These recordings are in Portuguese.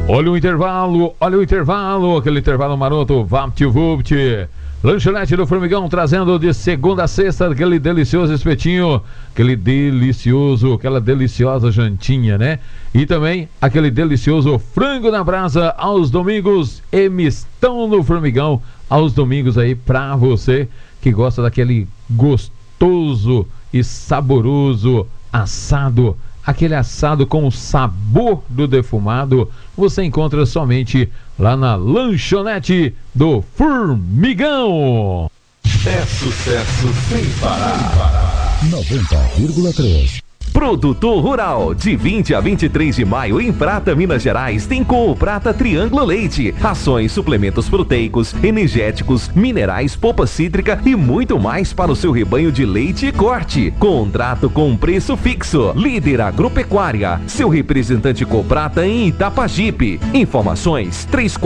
Olha o intervalo, aquele intervalo maroto, VaptVupt. Lanchonete do Formigão trazendo de segunda a sexta aquele delicioso espetinho, aquela deliciosa jantinha, né? E também aquele delicioso frango na brasa aos domingos e mistão no Formigão aos domingos aí pra você que gosta daquele gostoso e saboroso assado. Aquele assado com o sabor do defumado, você encontra somente lá na Lanchonete do Formigão. É sucesso sem parar. 90,3. Produtor Rural, de 20 a 23 de maio em Prata, Minas Gerais, tem com o Prata Triângulo Leite. Rações, suplementos proteicos, energéticos, minerais, polpa cítrica e muito mais para o seu rebanho de leite e corte. Contrato com preço fixo. Líder Agropecuária, seu representante Coprata em Itapajipe. Informações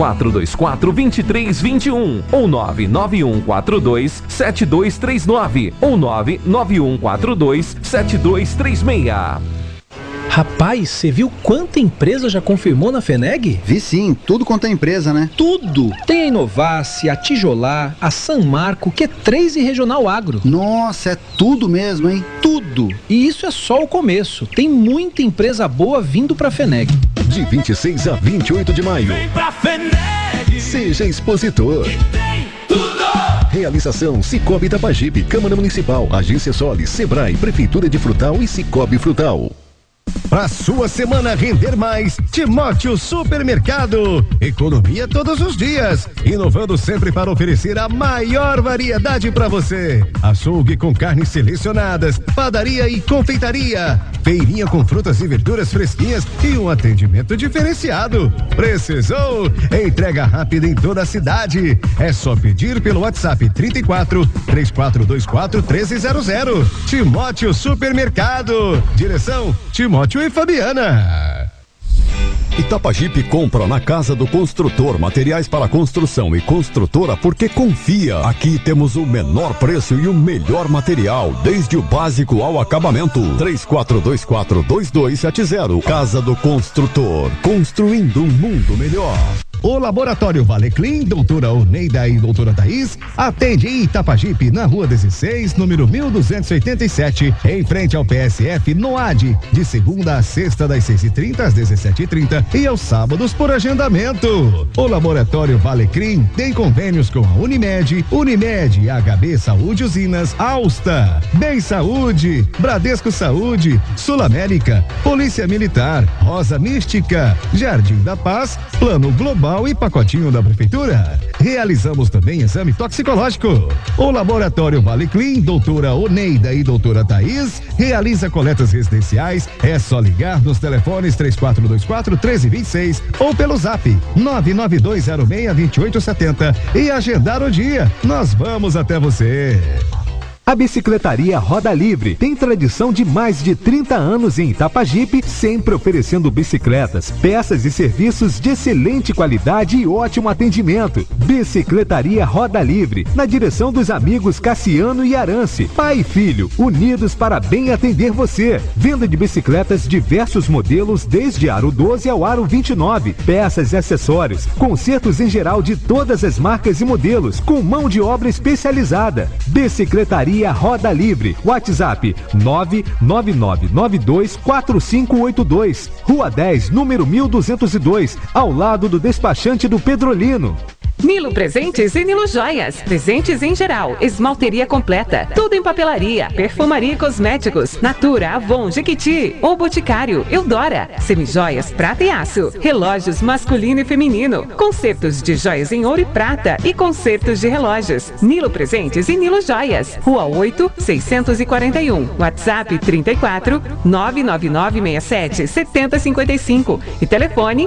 3424-2321 ou 99142-7239 ou 99142-7236. Rapaz, você viu quanta empresa já confirmou na FENEG? Vi sim, tudo quanto é empresa, né? Tudo! Tem a Inovace, a Tijolar, a San Marco, Q3 e Regional Agro. Nossa, é tudo mesmo, hein? Tudo! E isso é só o começo. Tem muita empresa boa vindo pra FENEG. De 26 a 28 de maio. Vem pra FENEG. Seja expositor. Realização Cicobi Itapajipe, Câmara Municipal, Agência Solis, Sebrae, Prefeitura de Frutal e Cicobi Frutal. Pra sua semana render mais, Timóteo Supermercado. Economia todos os dias, inovando sempre para oferecer a maior variedade para você. Açougue com carnes selecionadas, padaria e confeitaria, feirinha com frutas e verduras fresquinhas e um atendimento diferenciado. Precisou? Entrega rápida em toda a cidade. É só pedir pelo WhatsApp 34 1300. Timóteo Supermercado. Direção Timóteo e Fabiana. Itapajipe compra na Casa do Construtor materiais para construção e construtora porque confia. Aqui temos o menor preço e o melhor material, desde o básico ao acabamento. 34242270. Casa do Construtor, construindo um mundo melhor. O Laboratório Valeclim, doutora Oneida e doutora Thaís, atende em Itapajipe, na rua 16, número 1287, em frente ao PSF, no AD, de segunda a sexta, das 6h30 às 17h30 e aos sábados por agendamento. O Laboratório Valeclim tem convênios com a Unimed, HB Saúde Usinas, Alsta, Bem Saúde, Bradesco Saúde, Sul América, Polícia Militar, Rosa Mística, Jardim da Paz, Plano Global e pacotinho da Prefeitura. Realizamos também exame toxicológico. O Laboratório Valeclim, doutora Oneida e doutora Thaís, realiza coletas residenciais. É só ligar nos telefones 3424-1326 ou pelo zap 99206-2870 e agendar o dia. Nós vamos até você. A Bicicletaria Roda Livre tem tradição de mais de 30 anos em Itapajipe, sempre oferecendo bicicletas, peças e serviços de excelente qualidade e ótimo atendimento. Bicicletaria Roda Livre, na direção dos amigos Cassiano e Arance, pai e filho, unidos para bem atender você. Venda de bicicletas diversos modelos, desde aro 12 ao aro 29, peças e acessórios, consertos em geral de todas as marcas e modelos, com mão de obra especializada. Bicicletaria Roda Livre, WhatsApp 999924582, Rua 10, número 1202, ao lado do despachante do Pedrolino. Nilo Presentes e Nilo Joias. Presentes em geral, esmalteria completa, tudo em papelaria, perfumaria e cosméticos, Natura, Avon, Jequiti, O Boticário, Eudora, semijoias, prata e aço, relógios masculino e feminino, concertos de joias em ouro e prata e concertos de relógios. Nilo Presentes e Nilo Joias. Rua 8, 641, WhatsApp 34 99967 7055 e telefone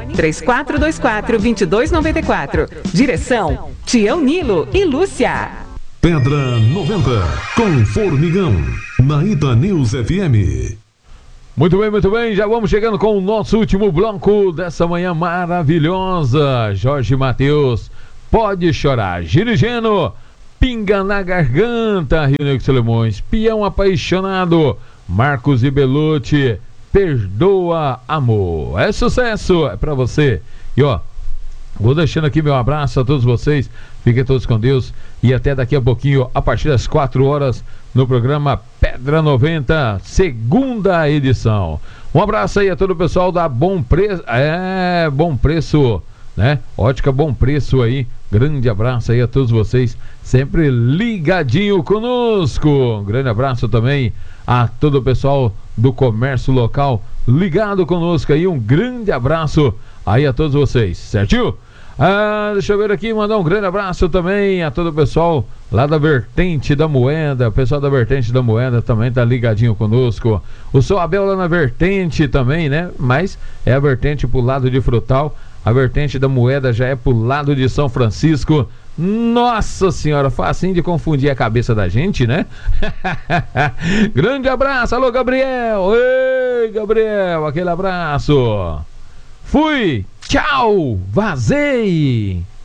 3424-2294. Direção Tião Nilo e Lúcia. Pedra 90, com Formigão, na Ita News FM. Muito bem, já vamos chegando com o nosso último bloco dessa manhã maravilhosa. Jorge Mateus, Pode Chorar, Girigeno, Pinga na Garganta, Rio Negro Solimões, Peão Apaixonado, Marcos e Belucci, perdoa amor. É sucesso, é pra você. E ó, vou deixando aqui meu abraço a todos vocês. Fiquem todos com Deus. E até daqui a pouquinho, a partir das 4 horas, no programa Pedra 90, segunda edição. Um abraço aí a todo o pessoal da Bom Preço. Bom Preço, né? Ótica Bom Preço aí. Grande abraço aí a todos vocês. Sempre ligadinho conosco. Um grande abraço também a todo o pessoal do comércio local ligado conosco aí. Um grande abraço aí a todos vocês, certinho? Deixa eu ver aqui, mandar um grande abraço também a todo o pessoal lá da Vertente da Moeda. O pessoal da Vertente da Moeda também tá ligadinho conosco. O seu Abel lá na Vertente também, né? Mas é a Vertente pro lado de Frutal. A Vertente da Moeda já é pro lado de São Francisco. Nossa senhora, facinho de confundir a cabeça da gente, né? Grande abraço, alô Gabriel. Ei, Gabriel, aquele abraço. Fui, tchau, vazei.